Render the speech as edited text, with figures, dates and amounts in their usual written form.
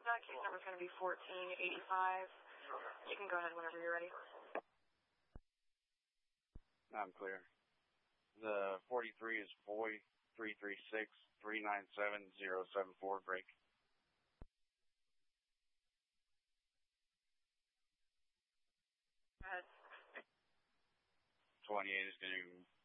that case number is going to be 1485. You can go ahead whenever you're ready. I'm clear. The 43 is Foy 336-397-074 break. 28 is going to